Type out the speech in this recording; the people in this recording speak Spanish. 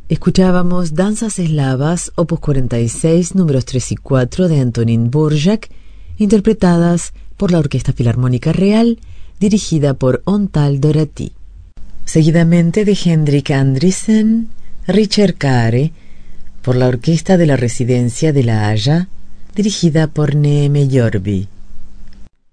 Escuchábamos Danzas Eslavas, opus 46, números 3 y 4 de Antonín Dvořák, interpretadas por la Orquesta Filarmónica Real, dirigida por Ontal Dorati. Seguidamente de Henrik Andriessen, Ricercare, por la Orquesta de la Residencia de La Haya, dirigida por Neeme Jorvi.